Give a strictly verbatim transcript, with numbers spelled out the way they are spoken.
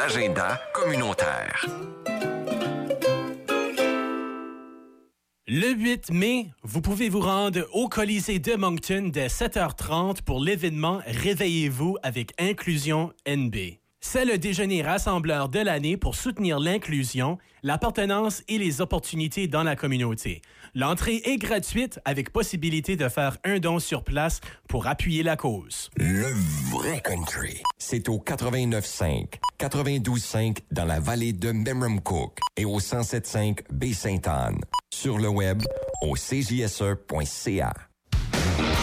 agenda communautaire. Le huit mai, vous pouvez vous rendre au Colisée de Moncton dès sept heures trente pour l'événement Réveillez-vous avec Inclusion N B. C'est le déjeuner rassembleur de l'année pour soutenir l'inclusion, l'appartenance et les opportunités dans la communauté. L'entrée est gratuite avec possibilité de faire un don sur place pour appuyer la cause. Le vrai country, c'est au quatre-vingt-neuf cinq, quatre-vingt-douze cinq dans la vallée de Memramcook et au cent sept cinq Baie-Sainte-Anne. Sur le web, au c j s e point c a.